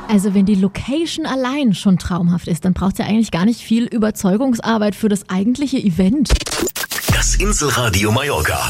Also wenn die Location allein schon traumhaft ist, dann braucht es ja eigentlich gar nicht viel Überzeugungsarbeit für das eigentliche Event. Das Inselradio Mallorca.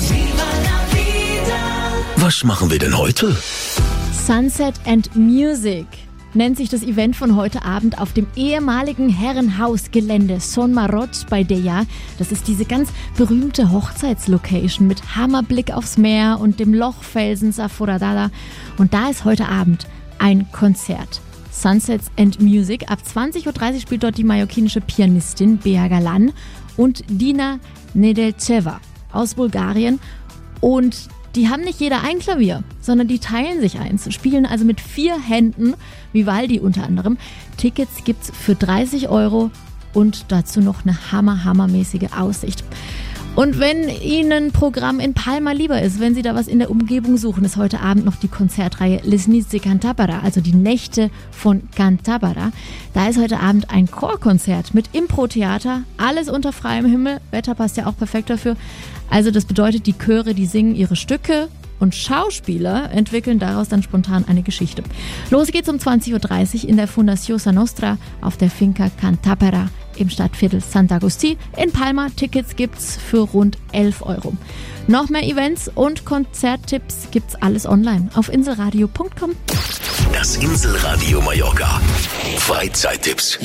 Was machen wir denn heute? Sunset and Music nennt sich das Event von heute Abend auf dem ehemaligen Herrenhausgelände Son Marot bei Deià. Das ist diese ganz berühmte Hochzeitslocation mit Hammerblick aufs Meer und dem Lochfelsen Sa Foradada. Und da ist heute Abend ein Konzert. Sunsets and Music. Ab 20.30 Uhr spielt dort die mallorquinische Pianistin Bea Galan und Dina Nedelcheva aus Bulgarien. Und die haben nicht jeder ein Klavier, sondern die teilen sich eins, spielen also mit 4 Händen, Vivaldi unter anderem. Tickets gibt's für 30 € und dazu noch eine hammermäßige Aussicht. Und wenn Ihnen Programm in Palma lieber ist, wenn Sie da was in der Umgebung suchen, ist heute Abend noch die Konzertreihe Les Nits de Cantabara, also die Nächte von Cantabara. Da ist heute Abend ein Chorkonzert mit Impro-Theater, alles unter freiem Himmel. Wetter passt ja auch perfekt dafür. Also das bedeutet, die Chöre, die singen ihre Stücke und Schauspieler entwickeln daraus dann spontan eine Geschichte. Los geht's um 20.30 Uhr in der Fundació Sa Nostra auf der Finca Cantabara im Stadtviertel Sant'Agustí in Palma. Tickets gibt's für rund 11 €. Noch mehr Events und Konzerttipps gibt's alles online auf inselradio.com. Das Inselradio Mallorca. Freizeittipps.